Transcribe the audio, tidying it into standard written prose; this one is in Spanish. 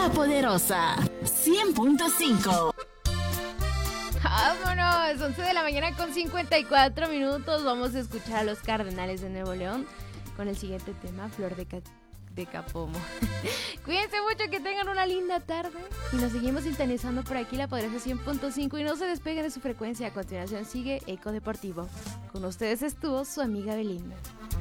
La Poderosa 100.5. Vámonos, 11 de la mañana con 54 minutos. Vamos a escuchar a los Cardenales de Nuevo León con el siguiente tema, Flor de Capomo. Cuídense mucho, que tengan una linda tarde y nos seguimos sintonizando por aquí La Poderosa 100.5 y no se despeguen de su frecuencia. A continuación sigue Eco Deportivo. Con ustedes estuvo su amiga Belinda.